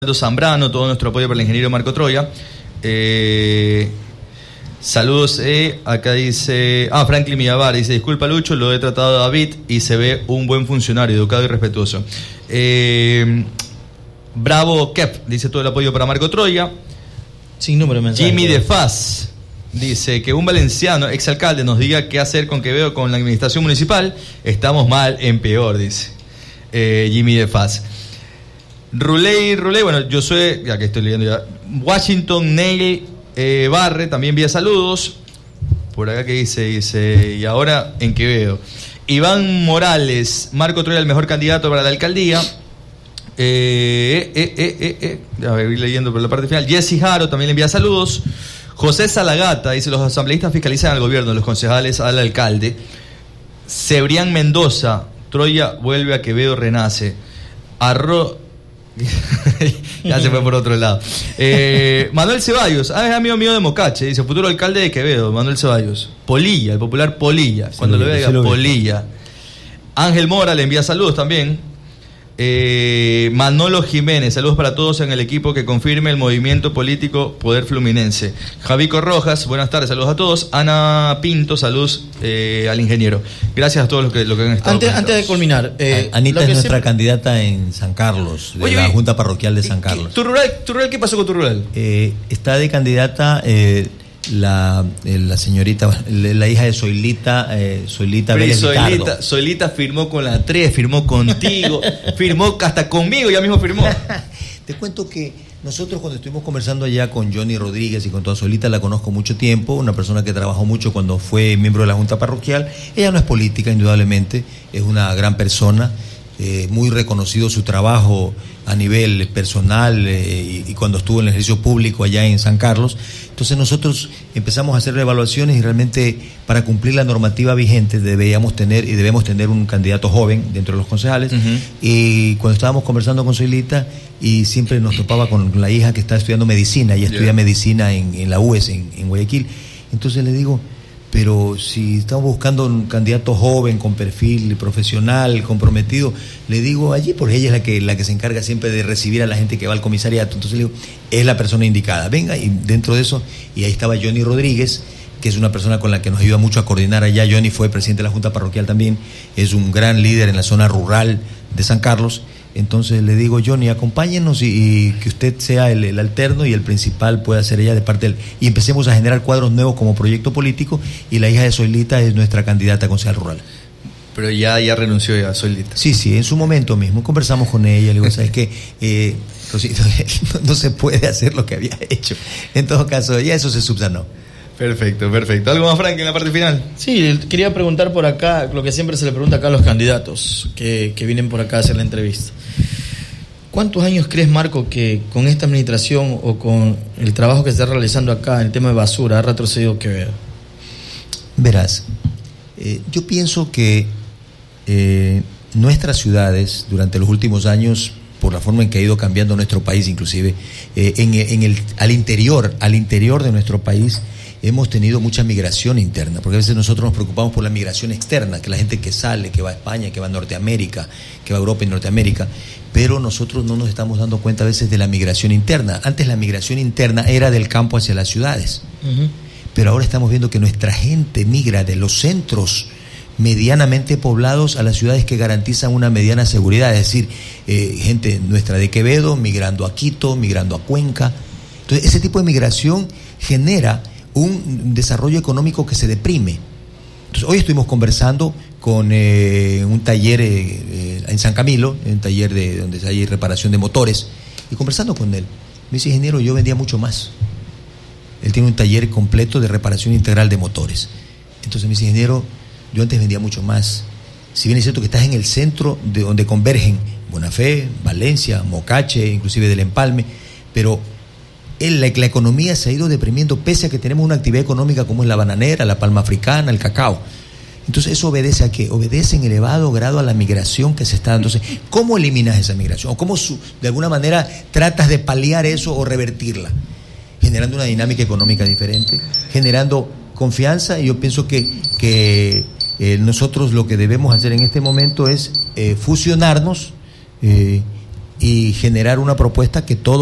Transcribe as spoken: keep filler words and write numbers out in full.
Zambrano, todo nuestro apoyo para el ingeniero Marco Troya. Eh, saludos, eh, acá dice, ah, Franklin Millavar, dice, disculpa Lucho, lo he tratado a David y se ve un buen funcionario, educado y respetuoso. Eh, Bravo Kep, dice todo el apoyo para Marco Troya. Sin número de mensajes. Jimmy de Faz dice que un valenciano, exalcalde, nos diga qué hacer con Quevedo con la administración municipal. Estamos mal en peor, dice eh, Jimmy de Faz. Ruley, Ruley, bueno, yo soy, ya que estoy leyendo ya, Washington Neil eh, Barre, también vía saludos. Por acá que dice, dice, y ahora en Quevedo. Iván Morales, Marco Troya el mejor candidato para la alcaldía. Eh, eh, eh, eh, eh. A ver, voy leyendo por la parte final. Jesse Jaro también le envía saludos. José Salagata dice, los asambleístas fiscalizan al gobierno, los concejales al alcalde. Cebrián Mendoza, Troya vuelve a Quevedo, renace. Arro... ya se fue por otro lado. eh, Manuel Ceballos, ah, es amigo mío de Mocache, dice, futuro alcalde de Quevedo, Manuel Ceballos. Polilla, el popular Polilla, cuando lo, lo vea diga Polilla. Ángel Mora le envía saludos también. eh, Manolo Jiménez, saludos para todos en el equipo que confirme el movimiento político Poder Fluminense. Javico Rojas, buenas tardes, saludos a todos. Ana Pinto, saludos eh, al ingeniero. Gracias a todos los que, los que han estado. Antes, antes de culminar, eh, Anita es nuestra siempre... candidata en San Carlos, de Oye, la Junta Parroquial de San ¿qué, Carlos. ¿Tu rural, tu rural, qué pasó con tu rural? Eh, está de candidata eh, la, eh, la señorita, la hija de Soilita, eh, Soilita Vélez Soilita, Soilita firmó con la tres, firmó contigo, firmó hasta conmigo, ya mismo firmó. Te cuento que nosotros cuando estuvimos conversando allá con Johnny Rodríguez y con toda Soilita, la conozco mucho tiempo, una persona que trabajó mucho cuando fue miembro de la Junta Parroquial. Ella no es política, indudablemente, es una gran persona, eh, muy reconocido su trabajo a nivel personal eh, y, y cuando estuvo en el ejercicio público allá en San Carlos. Entonces nosotros empezamos a hacer evaluaciones y realmente para cumplir la normativa vigente deberíamos tener y debemos tener un candidato joven dentro de los concejales. Uh-huh. Y cuando estábamos conversando con Soilita y siempre nos topaba con la hija que está estudiando medicina, ella estudia yeah. medicina en, en la U E S en, en Guayaquil, entonces le digo, pero si estamos buscando un candidato joven, con perfil profesional, comprometido, le digo allí, porque ella es la que, la que se encarga siempre de recibir a la gente que va al comisariato, entonces le digo, es la persona indicada, venga, y dentro de eso, y ahí estaba Johnny Rodríguez, que es una persona con la que nos ayuda mucho a coordinar allá. Johnny fue presidente de la Junta Parroquial también, es un gran líder en la zona rural de San Carlos. Entonces le digo, Johnny, acompáñenos y, y que usted sea el, el alterno y el principal pueda ser ella de parte del... Y empecemos a generar cuadros nuevos como proyecto político, y la hija de Soilita es nuestra candidata a concejal rural. Pero ya, ya renunció ya Soilita. Sí, sí, en su momento mismo conversamos con ella, le digo, ¿sabes qué? Eh, Rosito, no, no se puede hacer lo que había hecho. En todo caso, ya eso se subsanó. Perfecto, perfecto. ¿Algo más, Frank, en la parte final? Sí, quería preguntar por acá, lo que siempre se le pregunta acá a los candidatos que, que vienen por acá a hacer la entrevista. ¿Cuántos años crees, Marco, que con esta administración o con el trabajo que se está realizando acá en el tema de basura ha retrocedido Quevedo? Verás, eh, yo pienso que eh, nuestras ciudades durante los últimos años, por la forma en que ha ido cambiando nuestro país, inclusive eh, en, en el, al interior, al interior de nuestro país, hemos tenido mucha migración interna, porque a veces nosotros nos preocupamos por la migración externa, que la gente que sale, que va a España, que va a Norteamérica, que va a Europa y Norteamérica, pero nosotros no nos estamos dando cuenta a veces de la migración interna. Antes la migración interna era del campo hacia las ciudades, uh-huh. pero ahora estamos viendo que nuestra gente migra de los centros medianamente poblados a las ciudades que garantizan una mediana seguridad, es decir, eh, gente nuestra de Quevedo migrando a Quito, migrando a Cuenca. Entonces ese tipo de migración genera un desarrollo económico que se deprime. Entonces, hoy estuvimos conversando con eh, un taller eh, eh, en San Camilo, un taller de donde hay reparación de motores, y conversando con él, me dice, ingeniero, yo vendía mucho más. Él tiene un taller completo de reparación integral de motores. Entonces me dice, ingeniero, yo antes vendía mucho más. Si bien es cierto que estás en el centro de donde convergen Bonafé, Valencia, Mocache, inclusive del Empalme, pero La, la economía se ha ido deprimiendo pese a que tenemos una actividad económica como es la bananera, la palma africana, el cacao. Entonces eso obedece a qué? Obedece en elevado grado a la migración que se está dando. Entonces, ¿cómo eliminas esa migración? ¿O cómo su, de alguna manera tratas de paliar eso o revertirla? Generando una dinámica económica diferente, generando confianza, y yo pienso que, que eh, nosotros lo que debemos hacer en este momento es eh, fusionarnos, eh, y generar una propuesta que todos